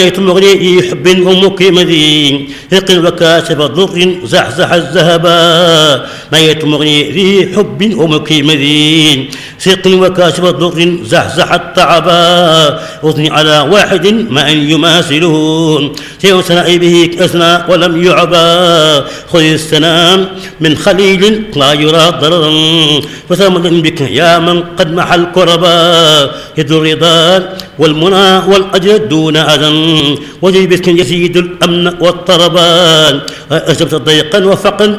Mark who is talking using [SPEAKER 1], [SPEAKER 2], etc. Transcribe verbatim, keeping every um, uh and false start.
[SPEAKER 1] مغني حب ومقيم ذي رق وكاشف ضر زحزح الذهبا ما مغني ذي حب ومقيم ذي رق وكاشف ضر زحزح التعبا أثني على واحد ما أن يماثله سيو سناء به أثنى ولم يعبا خذ السلام من خليل لا يرى ضررا فثمن بك يا من قد محى الكربا يد الرضا والمنى والأجر دون أذى وجيبك يزيد الأمن والطربان أجبت ضيقا وفقا